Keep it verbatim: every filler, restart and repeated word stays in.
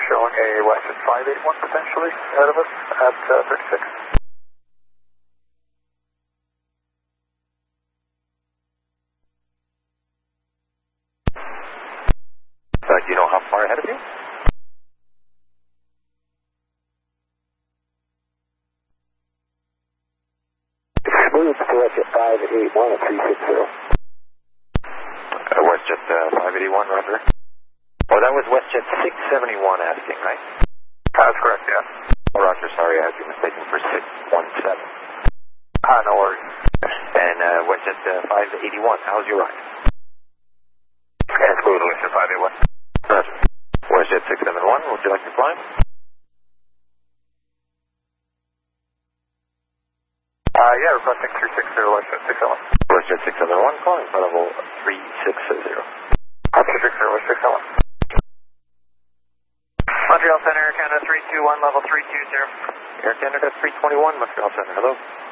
showing a Western five eighty-one potentially ahead of us at uh, thirty-six. Uh, do you know how far ahead of you? Smooth to WestJet five eighty-one at three sixty. Uh, WestJet uh, five eighty-one, roger. Oh, that was WestJet six seventy-one asking, right? That's correct, yeah. Oh, roger, sorry, I had you mistaken for six one seven. Ah, no worries. And uh, WestJet uh, five eighty-one, how's your ride? And smooth WestJet five eighty-one. Roger. WestJet six seven one, would you like to climb? Uh, yeah, requesting three sixty WestJet six seven one. WestJet six seven one, calling for level three six zero. three sixty WestJet six seven one. Montreal Center, Air Canada three two one, level three two zero. Air Canada three twenty-one, Montreal Center, hello.